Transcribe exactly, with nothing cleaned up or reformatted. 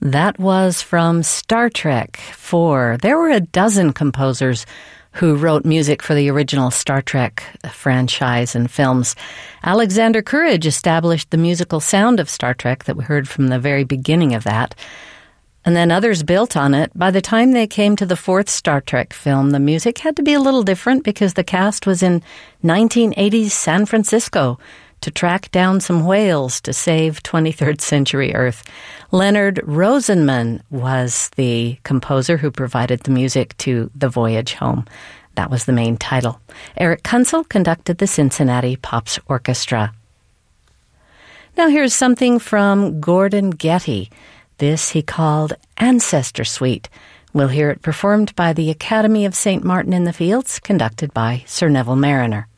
That was from Star Trek four. There were a dozen composers who wrote music for the original Star Trek franchise and films. Alexander Courage established the musical sound of Star Trek that we heard from the very beginning of that. And then others built on it. By the time they came to the fourth Star Trek film, the music had to be a little different because the cast was in nineteen eighties San Francisco to track down some whales to save twenty-third century Earth. Leonard Rosenman was the composer who provided the music to The Voyage Home. That was the main title. Eric Kunzel conducted the Cincinnati Pops Orchestra. Now here's something from Gordon Getty. This he called Ancestor Suite. We'll hear it performed by the Academy of Saint Martin in the Fields, conducted by Sir Neville Marriner.